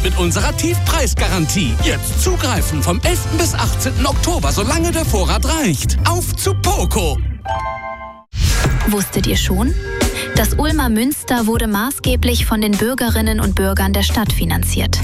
mit unserer Tiefpreisgarantie. Jetzt zugreifen vom 11. bis 18. Oktober, solange der Vorrat reicht. Auf zu Poco! Wusstet ihr schon? Das Ulmer Münster wurde maßgeblich von den Bürgerinnen und Bürgern der Stadt finanziert.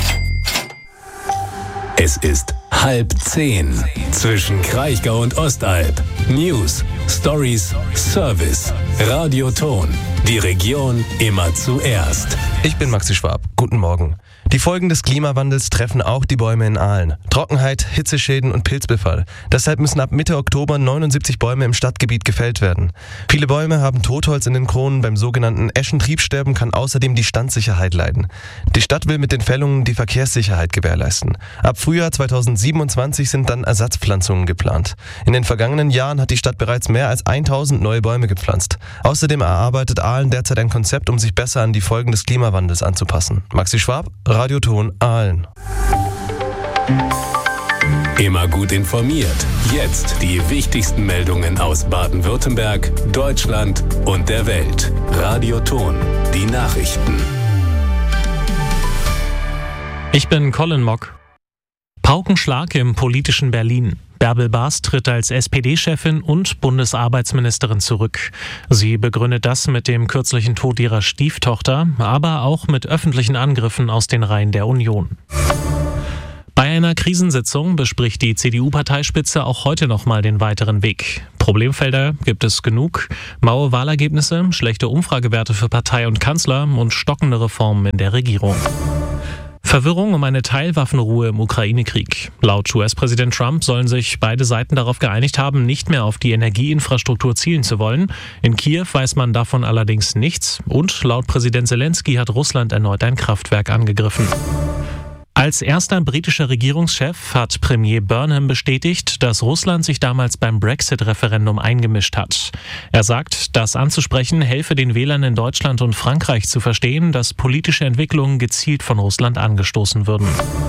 Es ist 9:30 zwischen Kraichgau und Ostalb. News, Stories, Service. Radio Ton. Die Region immer zuerst. Ich bin Maxi Schwab. Guten Morgen. Die Folgen des Klimawandels treffen auch die Bäume in Aalen. Trockenheit, Hitzeschäden und Pilzbefall. Deshalb müssen ab Mitte Oktober 79 Bäume im Stadtgebiet gefällt werden. Viele Bäume haben Totholz in den Kronen. Beim sogenannten Eschentriebsterben kann außerdem die Standsicherheit leiden. Die Stadt will mit den Fällungen die Verkehrssicherheit gewährleisten. Ab Frühjahr 2027 sind dann Ersatzpflanzungen geplant. In den vergangenen Jahren hat die Stadt bereits mehr als 1000 neue Bäume gepflanzt. Außerdem erarbeitet Aalen derzeit ein Konzept, um sich besser an die Folgen des Klimawandels anzupassen. Maxi Schwab, Radio Ton Aalen. Immer gut informiert. Jetzt die wichtigsten Meldungen aus Baden-Württemberg, Deutschland und der Welt. Radio Ton, die Nachrichten. Ich bin Colin Mock. Paukenschlag im politischen Berlin. Bärbel Baas tritt als SPD-Chefin und Bundesarbeitsministerin zurück. Sie begründet das mit dem kürzlichen Tod ihrer Stieftochter, aber auch mit öffentlichen Angriffen aus den Reihen der Union. Bei einer Krisensitzung bespricht die CDU-Parteispitze auch heute nochmal den weiteren Weg. Problemfelder gibt es genug: maue Wahlergebnisse, schlechte Umfragewerte für Partei und Kanzler und stockende Reformen in der Regierung. Verwirrung um eine Teilwaffenruhe im Ukraine-Krieg. Laut US-Präsident Trump sollen sich beide Seiten darauf geeinigt haben, nicht mehr auf die Energieinfrastruktur zielen zu wollen. In Kiew weiß man davon allerdings nichts. Und laut Präsident Zelensky hat Russland erneut ein Kraftwerk angegriffen. Als erster britischer Regierungschef hat Premier Burnham bestätigt, dass Russland sich damals beim Brexit-Referendum eingemischt hat. Er sagt, das anzusprechen helfe den Wählern in Deutschland und Frankreich zu verstehen, dass politische Entwicklungen gezielt von Russland angestoßen würden.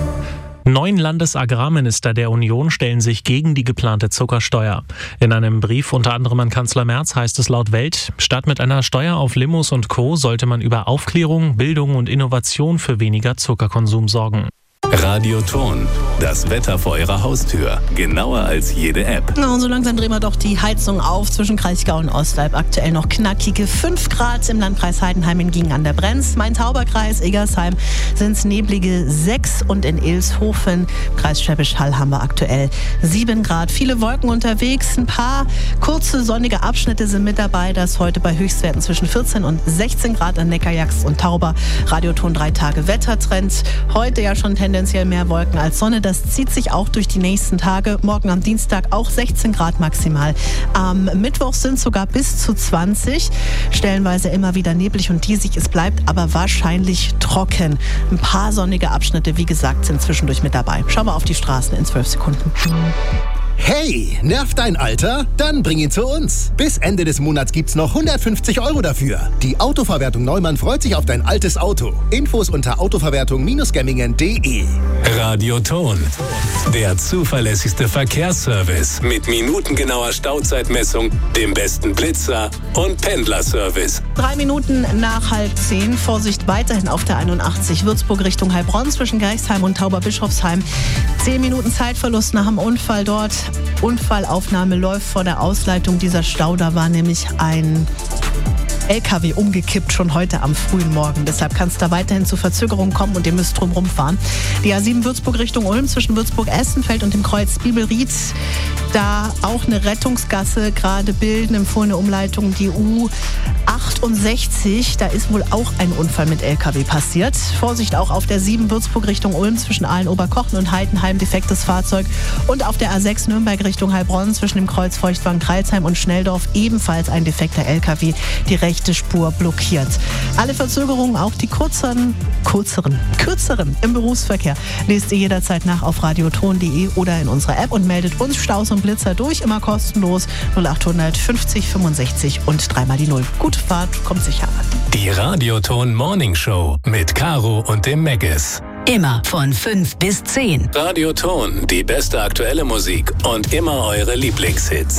9 Landesagrarminister der Union stellen sich gegen die geplante Zuckersteuer. In einem Brief unter anderem an Kanzler Merz heißt es laut Welt, statt mit einer Steuer auf Limos und Co. sollte man über Aufklärung, Bildung und Innovation für weniger Zuckerkonsum sorgen. Radio Ton, das Wetter vor Ihrer Haustür. Genauer als jede App. Na, und so langsam drehen wir doch die Heizung auf zwischen Kraichgau und Ostalb. Aktuell noch knackige 5 Grad im Landkreis Heidenheim hingegen an der Brenz. Main-Tauber-Kreis, Eggersheim sind es neblige 6 und in Ilshofen, Kreis Schwäbisch Hall, haben wir aktuell 7 Grad. Viele Wolken unterwegs, ein paar kurze sonnige Abschnitte sind mit dabei. Das heute bei Höchstwerten zwischen 14 und 16 Grad an Neckarjagst und Tauber. Radioton 3 Tage Wettertrend. Heute ja schon tendenziell mehr Wolken als Sonne. Das zieht sich auch durch die nächsten Tage. Morgen am Dienstag auch 16 Grad maximal. Am Mittwoch sind sogar bis zu 20. Stellenweise immer wieder neblig und diesig. Es bleibt aber wahrscheinlich trocken. Ein paar sonnige Abschnitte, wie gesagt, sind zwischendurch mit dabei. Schauen wir auf die Straßen in 12 Sekunden. Hey, nervt dein Alter? Dann bring ihn zu uns. Bis Ende des Monats gibt's noch 150 € dafür. Die Autoverwertung Neumann freut sich auf dein altes Auto. Infos unter autoverwertung-gemmingen.de. Radio Ton, der zuverlässigste Verkehrsservice mit minutengenauer Stauzeitmessung, dem besten Blitzer und Pendlerservice. 3 Minuten nach 9:30. Vorsicht weiterhin auf der 81 Würzburg Richtung Heilbronn zwischen Geichsheim und Tauberbischofsheim. 10 Minuten Zeitverlust nach dem Unfall dort. Unfallaufnahme läuft vor der Ausleitung dieser Stau. Da war nämlich ein LKW umgekippt, schon heute am frühen Morgen. Deshalb kann es da weiterhin zu Verzögerungen kommen und ihr müsst drumherum fahren. Die A7 Würzburg Richtung Ulm zwischen Würzburg-Essenfeld und dem Kreuz Bibelried. Da auch eine Rettungsgasse gerade bilden, empfohlene Umleitung die U68. Da ist wohl auch ein Unfall mit LKW passiert. Vorsicht auch auf der 7 Würzburg Richtung Ulm zwischen Aalen-Oberkochen und Heidenheim, defektes Fahrzeug. Und auf der A6 Nürnberg Richtung Heilbronn zwischen dem Kreuz Feuchtwagen-Kreilsheim und Schnelldorf ebenfalls ein defekter LKW. Die rechte Spur blockiert. Alle Verzögerungen, auch die kürzeren im Berufsverkehr, lest ihr jederzeit nach auf radioton.de oder in unserer App und meldet uns Staus und Blitzer durch, immer kostenlos 0800 50 65 und 3 mal die 0. Gute Fahrt, kommt sicher an. Die Radioton Morning Show mit Caro und dem Meggis. Immer von 5 bis 10. Radioton, die beste aktuelle Musik und immer eure Lieblingshits.